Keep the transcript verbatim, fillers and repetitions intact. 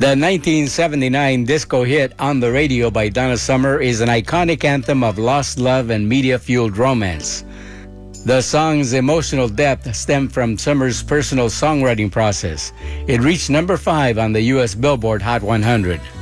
The nineteen seventy-nine disco hit On the Radio by Donna Summer is an iconic anthem of lost love and media-fueled romance. The song's emotional depth stemmed from Summer's personal songwriting process. It reached number five on the U S Billboard Hot one hundred.